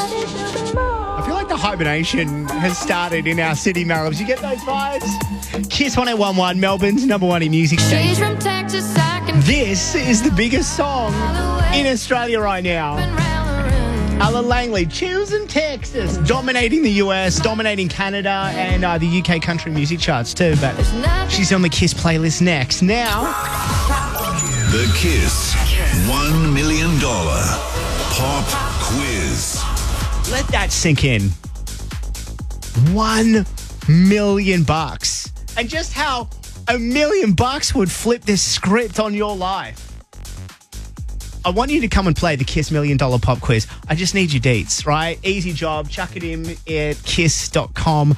I feel like the hibernation has started in our city, Melbs. You get those vibes? Kiss 1011, Melbourne's number one in music station. This is the biggest song in Australia right now. Alan Langley, Choosing Texas, dominating the US, dominating Canada, and the UK country music charts too. But she's on the Kiss playlist next. Now, the Kiss $1 million pop quiz. let that sink in. $1 million. And just how $1 million would flip this script on your life. I want you to come and play the Kiss $1 Million Pop Quiz. I just need your deets, right? Easy job. Chuck it in at kiss.com.au.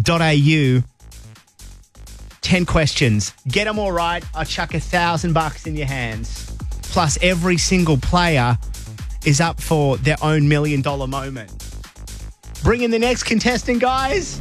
10 questions. Get them all right. I'll chuck $1,000 in your hands. Plus, every single player is up for their own $1 million moment. Bring in the next contestant, guys.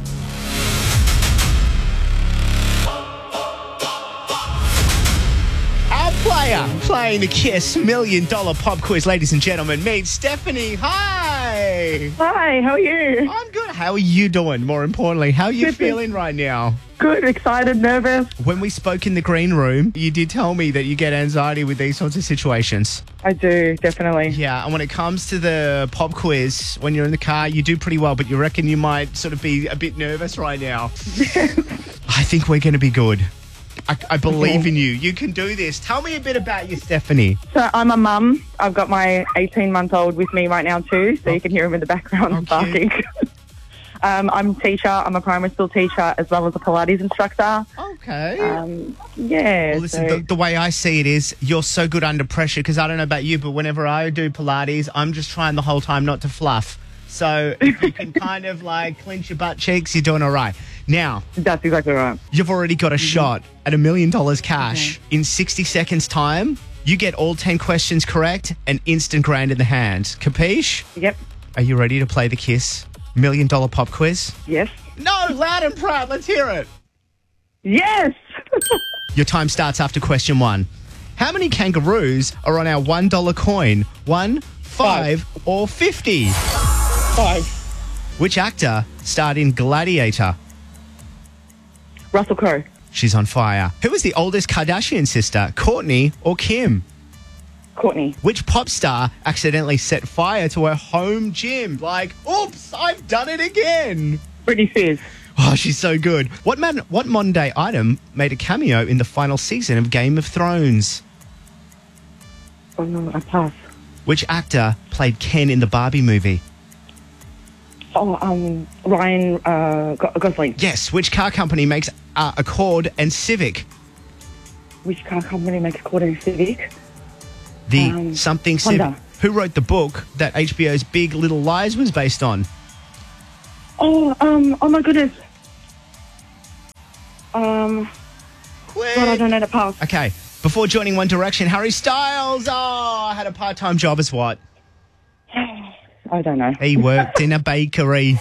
Player playing the Kiss $1 Million Pop Quiz, ladies and gentlemen. Meet Stephanie. Hi. Hi, how are you? I'm good. How are you doing? More importantly, how are you Good. feeling right now? Good, excited, nervous. When we spoke in the green room, you did tell me that you get anxiety with these sorts of situations. I do, definitely. Yeah, and when it comes to the pop quiz, when you're in the car, you do pretty well, but you reckon you might sort of be a bit nervous right now. I think we're going to be good. I believe in you. You can do this. Tell me a bit about you, Stephanie. So I'm a mum. I've got my 18-month-old with me right now too, so you can hear him in the background barking. I'm a teacher. I'm a primary school teacher as well as a Pilates instructor. Okay. Yeah. Well, listen, the way I see it is you're so good under pressure because I don't know about you, but whenever I do Pilates, I'm just trying the whole time not to fluff. So if you can kind of like clench your butt cheeks, you're doing all right. Now, that's exactly right. You've already got a shot at $1 million cash in 60 seconds time. You get all 10 questions correct, an instant grand in the hand. Capiche? Yep. Are you ready to play the Kiss $1 Million Pop Quiz? Yes. No, loud and proud. Let's hear it. Yes. Your time starts after question 1. How many kangaroos are on our $1 coin? 1, 5, or 50? 5. Which actor starred in Gladiator? Russell Crowe. She's on fire. Who is the oldest Kardashian sister, Kourtney or Kim? Kourtney. Which pop star accidentally set fire to her home gym? Like, oops, I've done it again. Britney Spears. Oh, she's so good. What modern day item made a cameo in the final season of Game of Thrones? Oh, no, I pass. Which actor played Ken in the Barbie movie? Oh, Ryan Gosling. Yes. Which car company makes Accord and Civic? Which car company makes Accord and Civic? The something Honda. Civic. Who wrote the book that HBO's Big Little Lies was based on? Oh my goodness. God, I don't know the pass. Okay. Before joining One Direction, Harry Styles. Oh, I had a part-time job as what? I don't know. He worked in a bakery.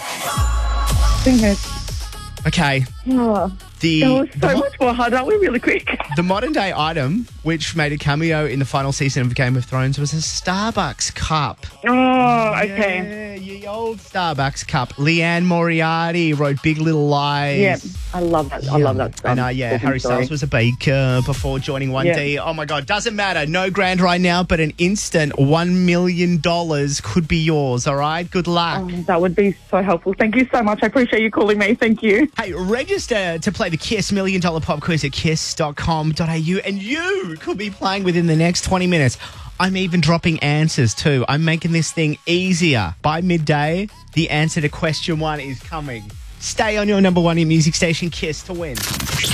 Okay. Oh, that was so much more hard, aren't we? Really quick. The modern day item, which made a cameo in the final season of Game of Thrones, was a Starbucks cup. Oh, okay. Yeah, ye old Starbucks cup. Leanne Moriarty wrote Big Little Lies. Yeah, I love that. I love that. And Harry Styles was a baker before joining 1D. Yeah. Oh my God, doesn't matter. No grand right now, but an instant $1 million could be yours, all right? Good luck. Oh, that would be so helpful. Thank you so much. I appreciate you calling me. Thank you. Hey, register to play the Kiss $1 Million Pop Quiz at kiss.com.au and you could be playing within the next 20 minutes. I'm even dropping answers too. I'm making this thing easier. By midday, the answer to question 1 is coming. Stay on your number one in music station, Kiss, to win. KIIS.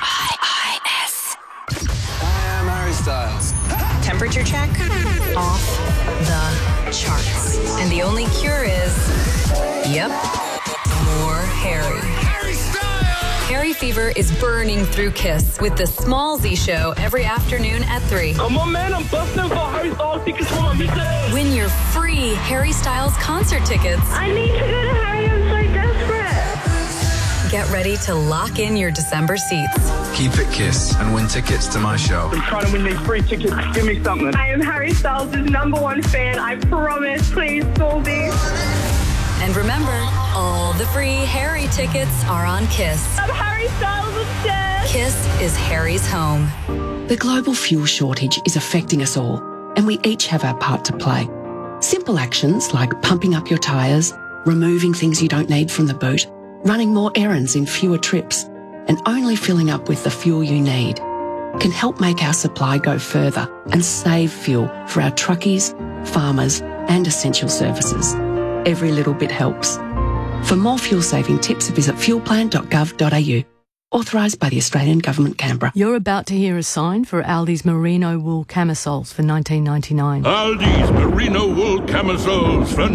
I am Harry Styles. Temperature check. Off the charts. And the only cure is, more Harry. Harry fever is burning through Kiss with the Small Z Show every afternoon at 3. Come on, man. I'm busting for Harry Styles tickets for my missus. Win your free Harry Styles concert tickets. I need to go to Harry. I'm so desperate. Get ready to lock in your December seats. Keep it Kiss and win tickets to my show. I'm trying to win these free tickets. Give me something. I am Harry Styles' #1 fan. I promise. Please, Goldie. And remember, all the free Harry tickets are on KISS. I'm Harry Styles obsessed. KISS is Harry's home. The global fuel shortage is affecting us all, and we each have our part to play. Simple actions like pumping up your tyres, removing things you don't need from the boot, running more errands in fewer trips, and only filling up with the fuel you need can help make our supply go further and save fuel for our truckies, farmers, and essential services. Every little bit helps. For more fuel-saving tips, visit fuelplan.gov.au. Authorised by the Australian Government, Canberra. You're about to hear a sign for Aldi's merino wool camisoles for $19.99. Aldi's merino wool camisoles for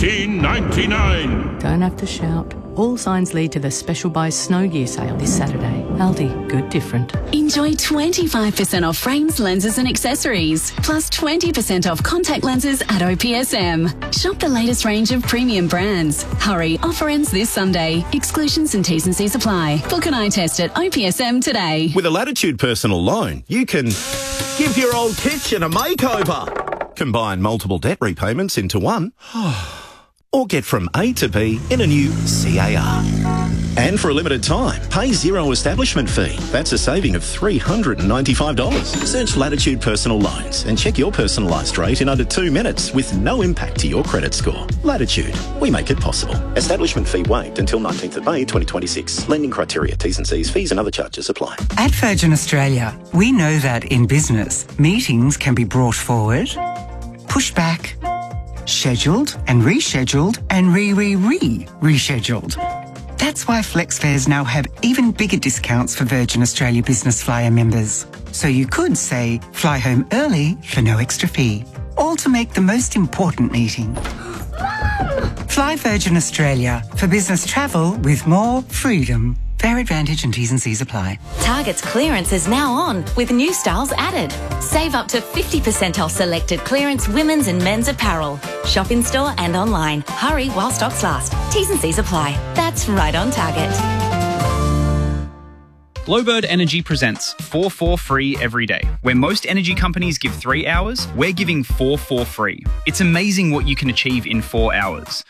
$19.99. Don't have to shout. All signs lead to the Special Buy Snow Gear sale this Saturday. Aldi, good different. Enjoy 25% off frames, lenses and accessories, plus 20% off contact lenses at OPSM. Shop the latest range of premium brands. Hurry, offer ends this Sunday. Exclusions and T's and C's apply. Book an eye test at OPSM today. With a Latitude personal loan, you can give your old kitchen a makeover, combine multiple debt repayments into one, or get from A to B in a new CAR. And for a limited time, pay zero establishment fee. That's a saving of $395. Search Latitude Personal Loans and check your personalised rate in under 2 minutes with no impact to your credit score. Latitude, we make it possible. Establishment fee waived until 19th of May 2026. Lending criteria, T's and C's, fees and other charges apply. At Virgin Australia, we know that in business, meetings can be brought forward, pushed back, scheduled and rescheduled and rescheduled. That's why FlexFares now have even bigger discounts for Virgin Australia Business Flyer members. So you could say, fly home early for no extra fee, all to make the most important meeting. Fly Virgin Australia for business travel with more freedom. Fair advantage and T's and C's apply. Target's clearance is now on with new styles added. Save up to 50% off selected clearance women's and men's apparel. Shop in store and online. Hurry while stocks last. T's and C's apply. That's right on Target. Glowbird Energy presents 4 for free every day. Where most energy companies give 3 hours, we're giving 4 for free. It's amazing what you can achieve in 4 hours.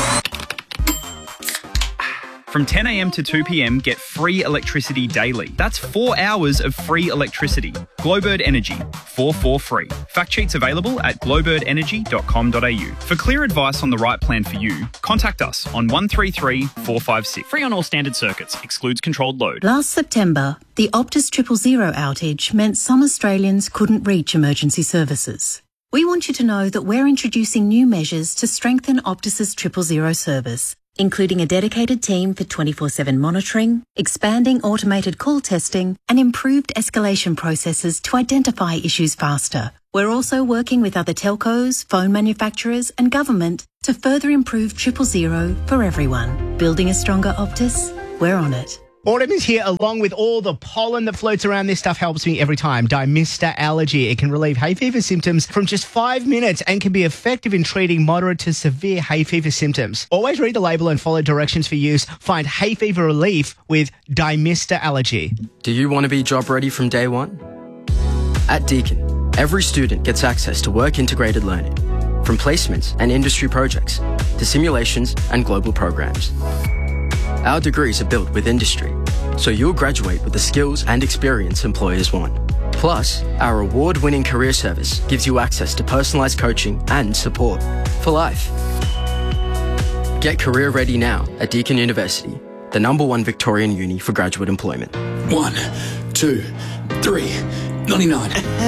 From 10 a.m. to 2 p.m, get free electricity daily. That's 4 hours of free electricity. Glowbird Energy, 4 for free. Fact sheets available at glowbirdenergy.com.au. For clear advice on the right plan for you, contact us on 133 456. Free on all standard circuits. Excludes controlled load. Last September, the Optus 000 outage meant some Australians couldn't reach emergency services. We want you to know that we're introducing new measures to strengthen Optus's 000 service, including a dedicated team for 24/7 monitoring, expanding automated call testing, and improved escalation processes to identify issues faster. We're also working with other telcos, phone manufacturers, and government to further improve 000 for everyone. Building a stronger Optus? We're on it. Autumn is here along with all the pollen that floats around. This stuff helps me every time. Dymista Allergy. It can relieve hay fever symptoms from just 5 minutes and can be effective in treating moderate to severe hay fever symptoms. Always read the label and follow directions for use. Find hay fever relief with Dymista Allergy. Do you want to be job ready from day one? At Deakin, every student gets access to work integrated learning, from placements and industry projects to simulations and global programs. Our degrees are built with industry, so you'll graduate with the skills and experience employers want. Plus, our award-winning career service gives you access to personalised coaching and support for life. Get career ready now at Deakin University, the #1 Victorian uni for graduate employment. 1, 2, 3, 99.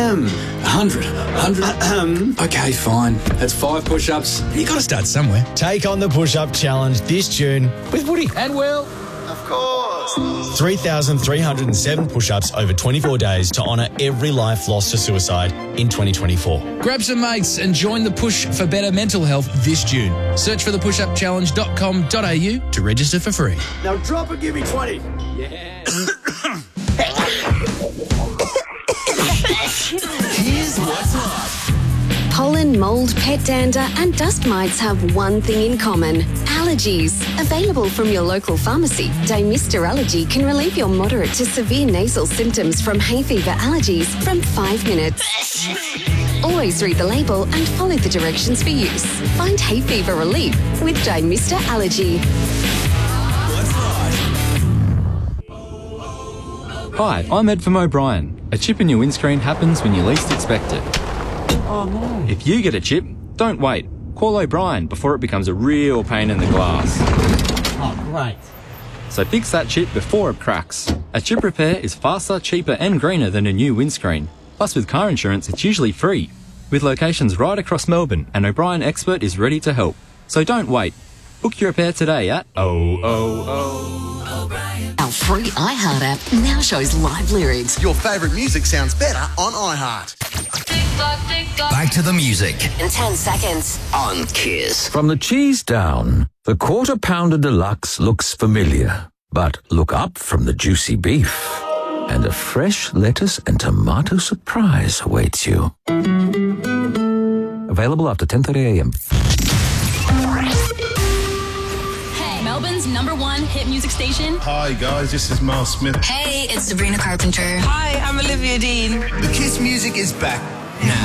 100. Okay, fine. That's 5 push-ups. You got to start somewhere. Take on the push-up challenge this June with Woody And Will. Of course. 3,307 push-ups over 24 days to honour every life lost to suicide in 2024. Grab some mates and join the push for better mental health this June. Search for thepushupchallenge.com.au to register for free. Now drop and give me 20. Yeah. Here's what's up. Pollen, mould, pet dander and dust mites have one thing in common: allergies. Available from your local pharmacy, Dymista Allergy can relieve your moderate to severe nasal symptoms from hay fever allergies from 5 minutes. Always read the label and follow the directions for use. Find hay fever relief with Jane Mister Allergy. Hi, I'm Ed from O'Brien. A chip in your windscreen happens when you least expect it. Oh no. If you get a chip, don't wait. Call O'Brien before it becomes a real pain in the glass. Oh, great. So fix that chip before it cracks. A chip repair is faster, cheaper and greener than a new windscreen. Plus with car insurance, it's usually free. With locations right across Melbourne, an O'Brien expert is ready to help. So don't wait. Book your repair today at O'Brien. Our free iHeart app now shows live lyrics. Your favourite music sounds better on iHeart. Back to the music. In 10 seconds. On Kiss. From the cheese down, the Quarter Pounder Deluxe looks familiar. But look up from the juicy beef, and a fresh lettuce and tomato surprise awaits you. Available after 10:30 a.m. Hey, Melbourne's #1 hit music station. Hi guys, this is Miles Smith. Hey, it's Sabrina Carpenter. Hi, I'm Olivia Dean. The Kiss music is back now.